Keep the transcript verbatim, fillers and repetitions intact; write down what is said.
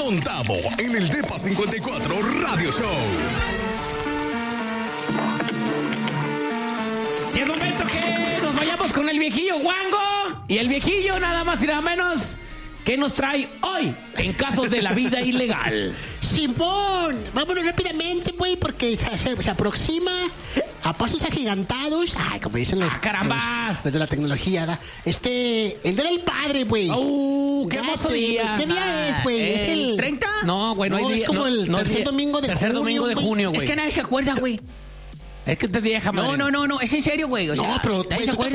montado en el Depa cincuenta y cuatro Radio Show. Y es momento que nos vayamos con el viejillo Wango. Y el viejillo nada más y nada menos que nos trae hoy en casos de la vida ilegal. Simón, vámonos rápidamente, güey, porque se, se, se aproxima a pasos agigantados. Ay, como dicen los, ¡Ah, caramba! los, los de la tecnología, ¿da? Este, el día del padre, güey. ¡Uh, qué Ya hermoso te- día! ¿Qué día es, güey? ¿Es el treinta? No, güey, no, No, hay es día. como no, el no, tercer día- domingo de tercer junio, domingo de güey. junio, güey. Es que nadie se acuerda, güey. Es que te vieja madre. No, no, no, no, es en serio, güey. O No, sea, pero, nadie güey, se ¿tú te acuerda.